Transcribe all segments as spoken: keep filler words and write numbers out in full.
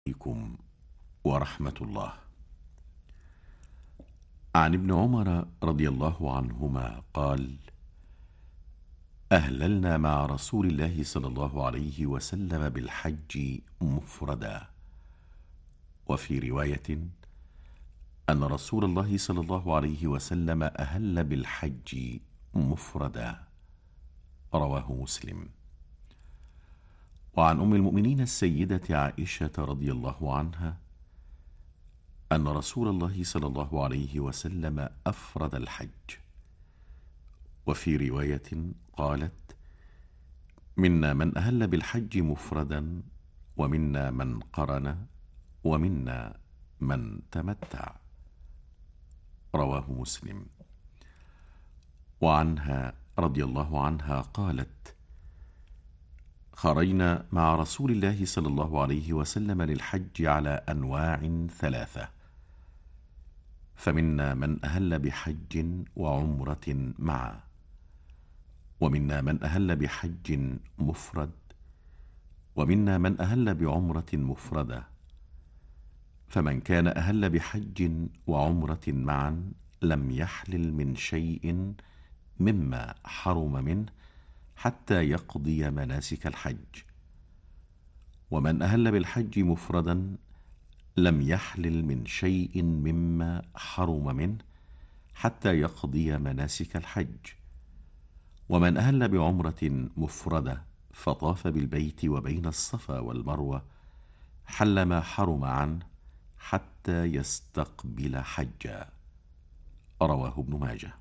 عليكم ورحمة الله. عن ابن عمر رضي الله عنهما قال: أهللنا مع رسول الله صلى الله عليه وسلم بالحج مفردا. وفي رواية أن رسول الله صلى الله عليه وسلم أهل بالحج مفردا. رواه مسلم. وعن أم المؤمنين السيدة عائشة رضي الله عنها أن رسول الله صلى الله عليه وسلم أفرد الحج. وفي رواية قالت: منا من أهل بالحج مفردا، ومنا من قرن، ومنا من تمتع. رواه مسلم. وعنها رضي الله عنها قالت: خرجنا مع رسول الله صلى الله عليه وسلم للحج على أنواع ثلاثة، فمنا من أهل بحج وعمرة معا، ومنا من أهل بحج مفرد، ومنا من أهل بعمرة مفردة. فمن كان أهل بحج وعمرة معا لم يحلل من شيء مما حرم منه حتى يقضي مناسك الحج، ومن أهل بالحج مفردا لم يحلل من شيء مما حرم منه حتى يقضي مناسك الحج، ومن أهل بعمرة مفردة فطاف بالبيت وبين الصفا والمروة حل ما حرم عنه حتى يستقبل حجا. رواه ابن ماجه.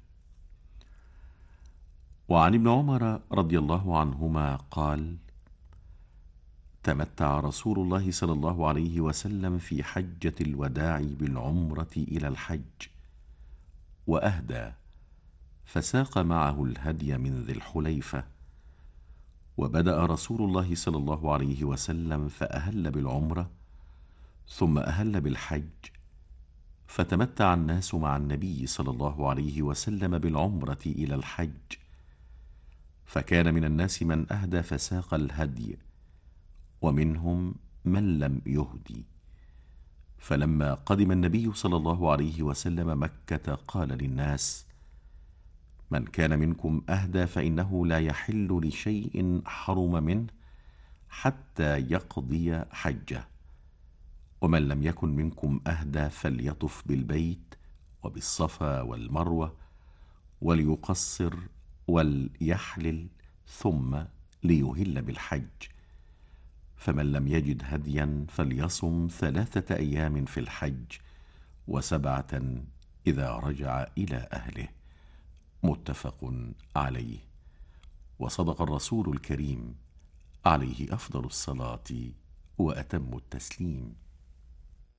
وعن ابن عمر رضي الله عنهما قال: تمتع رسول الله صلى الله عليه وسلم في حجة الوداع بالعمرة إلى الحج، وأهدى، فساق معه الهدي من ذي الحليفة. وبدأ رسول الله صلى الله عليه وسلم فأهل بالعمرة، ثم أهل بالحج، فتمتع الناس مع النبي صلى الله عليه وسلم بالعمرة إلى الحج، فكان من الناس من أهدى فساق الهدي، ومنهم من لم يهدي. فلما قدم النبي صلى الله عليه وسلم مكة قال للناس: من كان منكم أهدى فإنه لا يحل لشيء حرم منه حتى يقضي حجه، ومن لم يكن منكم أهدى فليطف بالبيت وبالصفا والمروة وليقصر وليحلل ثم ليهل بالحج. فمن لم يجد هديا فليصم ثلاثة أيام في الحج وسبعة إذا رجع إلى أهله. متفق عليه. وصدق الرسول الكريم عليه أفضل الصلاة وأتم التسليم.